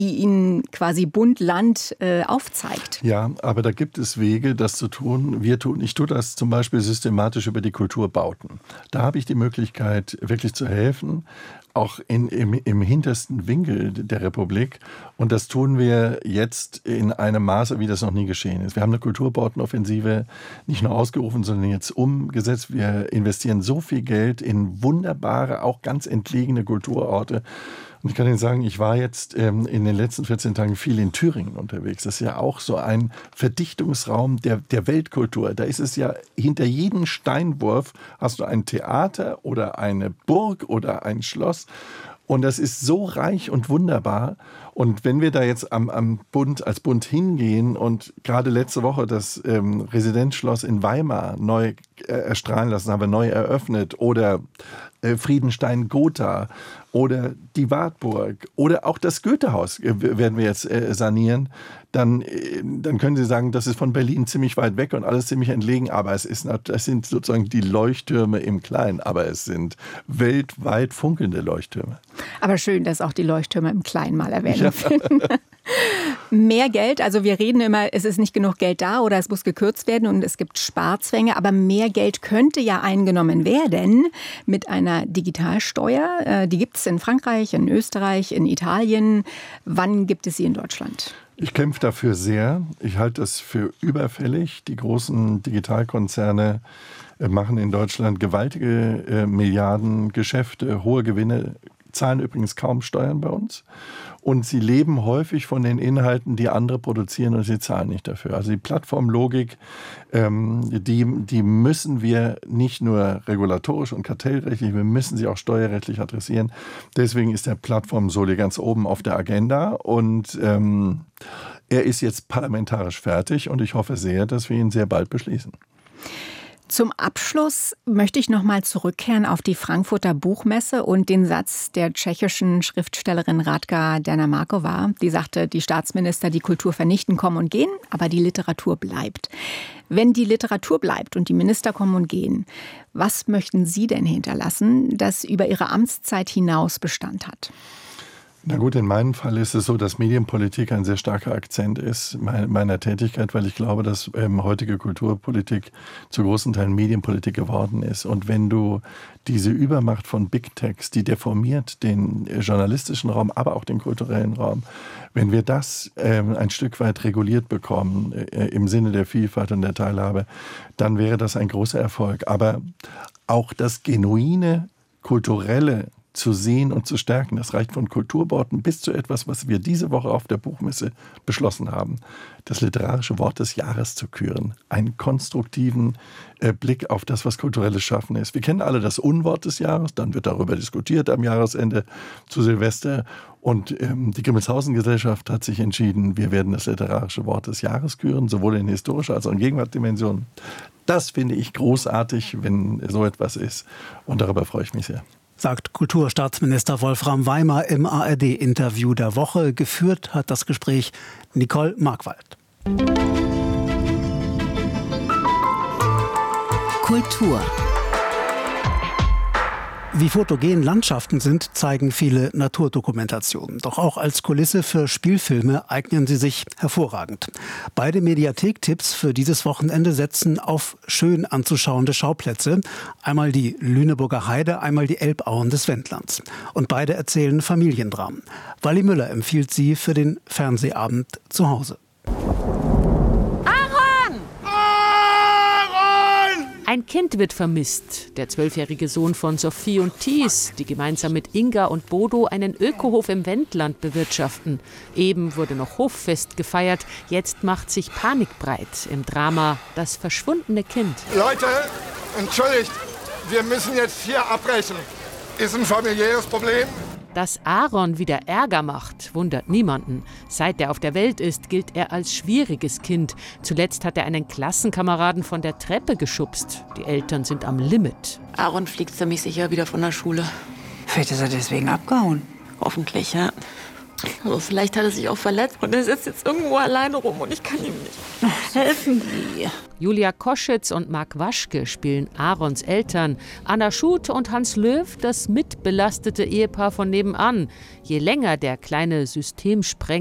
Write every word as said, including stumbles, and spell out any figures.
die Ihnen quasi Bund, Land äh, aufzeigt. Ja, aber da gibt es Wege, das zu tun. Wir tun, ich tue das zum Beispiel systematisch über die Kulturbauten. Da habe ich die Möglichkeit, wirklich zu helfen, auch in, im, im hintersten Winkel der Republik. Und das tun wir jetzt in einem Maße, wie das noch nie geschehen ist. Wir haben eine Kulturbautenoffensive nicht nur ausgerufen, sondern jetzt umgesetzt. Wir investieren so viel Geld in wunderbare, auch ganz entlegene Kulturorte. Und ich kann Ihnen sagen, ich war jetzt ähm, in den letzten vierzehn Tagen viel in Thüringen unterwegs. Das ist ja auch so ein Verdichtungsraum der, der Weltkultur. Da ist es ja, hinter jedem Steinwurf hast du ein Theater oder eine Burg oder ein Schloss. Und das ist so reich und wunderbar. Und wenn wir da jetzt am, am Bund, als Bund hingehen und gerade letzte Woche das ähm, Residenzschloss in Weimar neu äh, erstrahlen lassen, haben wir neu eröffnet, oder äh, Friedenstein-Gotha oder die Wartburg oder auch das Goethehaus äh, werden wir jetzt äh, sanieren, dann, äh, dann können Sie sagen, das ist von Berlin ziemlich weit weg und alles ziemlich entlegen, aber es, ist, es sind sozusagen die Leuchttürme im Kleinen, aber es sind weltweit funkelnde Leuchttürme. Aber schön, dass auch die Leuchttürme im Kleinen mal Erwähnung finden. Mehr Geld, also wir reden immer, es ist nicht genug Geld da oder es muss gekürzt werden und es gibt Sparzwänge, aber mehr Geld könnte ja eingenommen werden mit einer Digitalsteuer. Die gibt es in Frankreich, in Österreich, in Italien. Wann gibt es sie in Deutschland? Ich kämpfe dafür sehr. Ich halte das für überfällig. Die großen Digitalkonzerne machen in Deutschland gewaltige äh, Milliarden Geschäfte, hohe Gewinne, zahlen übrigens kaum Steuern bei uns. Und sie leben häufig von den Inhalten, die andere produzieren, und sie zahlen nicht dafür. Also die Plattformlogik, ähm, die, die müssen wir nicht nur regulatorisch und kartellrechtlich, wir müssen sie auch steuerrechtlich adressieren. Deswegen ist der Plattform-Soli ganz oben auf der Agenda und ähm, er ist jetzt parlamentarisch fertig und ich hoffe sehr, dass wir ihn sehr bald beschließen. Zum Abschluss möchte ich noch mal zurückkehren auf die Frankfurter Buchmesse und den Satz der tschechischen Schriftstellerin Radka Dernamáková. Die sagte, die Staatsminister, die Kultur vernichten, kommen und gehen, aber die Literatur bleibt. Wenn die Literatur bleibt und die Minister kommen und gehen, was möchten Sie denn hinterlassen, das über Ihre Amtszeit hinaus Bestand hat? Na gut, in meinem Fall ist es so, dass Medienpolitik ein sehr starker Akzent ist meiner Tätigkeit, weil ich glaube, dass ähm, heutige Kulturpolitik zu großen Teilen Medienpolitik geworden ist. Und wenn du diese Übermacht von Big Techs, die deformiert den journalistischen Raum, aber auch den kulturellen Raum, wenn wir das ähm, ein Stück weit reguliert bekommen, äh, im Sinne der Vielfalt und der Teilhabe, dann wäre das ein großer Erfolg. Aber auch das genuine, kulturelle zu sehen und zu stärken. Das reicht von Kulturbauten bis zu etwas, was wir diese Woche auf der Buchmesse beschlossen haben. Das literarische Wort des Jahres zu küren. Einen konstruktiven äh, Blick auf das, was kulturelles Schaffen ist. Wir kennen alle das Unwort des Jahres, dann wird darüber diskutiert am Jahresende zu Silvester. Und ähm, die Grimmelshausen-Gesellschaft hat sich entschieden, wir werden das literarische Wort des Jahres küren, sowohl in historischer als auch in Gegenwartsdimensionen. Das finde ich großartig, wenn so etwas ist. Und darüber freue ich mich sehr. Sagt Kulturstaatsminister Wolfram Weimar im A R D-Interview der Woche. Geführt hat das Gespräch Nicole Markwald. Kultur. Wie fotogen Landschaften sind, zeigen viele Naturdokumentationen. Doch auch als Kulisse für Spielfilme eignen sie sich hervorragend. Beide Mediathek-Tipps für dieses Wochenende setzen auf schön anzuschauende Schauplätze. Einmal die Lüneburger Heide, einmal die Elbauen des Wendlands. Und beide erzählen Familiendramen. Wally Müller empfiehlt sie für den Fernsehabend zu Hause. Ein Kind wird vermisst. Der zwölfjährige Sohn von Sophie und Thies, die gemeinsam mit Inga und Bodo einen Ökohof im Wendland bewirtschaften. Eben wurde noch Hoffest gefeiert. Jetzt macht sich Panik breit im Drama Das verschwundene Kind. Leute, entschuldigt, wir müssen jetzt hier abbrechen. Ist ein familiäres Problem. Dass Aaron wieder Ärger macht, wundert niemanden. Seit er auf der Welt ist, gilt er als schwieriges Kind. Zuletzt hat er einen Klassenkameraden von der Treppe geschubst. Die Eltern sind am Limit. Aaron fliegt ziemlich sicher wieder von der Schule. Vielleicht ist er deswegen abgehauen. Hoffentlich, ja. Also vielleicht hat er sich auch verletzt und er sitzt jetzt irgendwo alleine rum und ich kann ihm nicht helfen. Julia Koschitz und Marc Waschke spielen Aarons Eltern, Anna Schut und Hans Löw das mitbelastete Ehepaar von nebenan. Je länger der kleine Systemsprenger